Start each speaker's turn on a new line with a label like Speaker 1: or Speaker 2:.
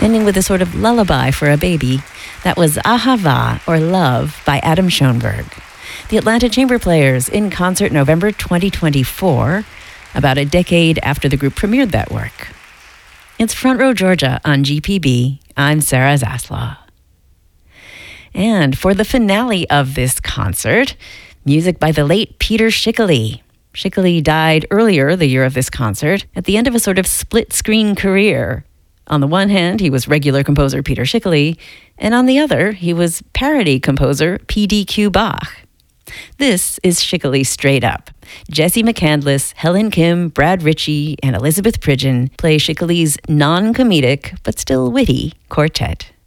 Speaker 1: ending with a sort of lullaby for a baby. That was Ahava, or Love, by Adam Schoenberg. The Atlanta Chamber Players in concert November 2024, about a decade after the group premiered that work. It's Front Row Georgia on GPB. I'm Sarah Zaslaw. And for the finale of this concert, music by the late Peter Schickele. Schickele died earlier the year of this concert at the end of a sort of split-screen career. On the one hand, he was regular composer Peter Schickele, and on the other, he was parody composer P.D.Q. Bach. This is Schickele Straight Up. Jesse McCandless, Helen Kim, Brad Ritchie, and Elizabeth Pridgeon play Schickele's non-comedic, but still witty, quartet.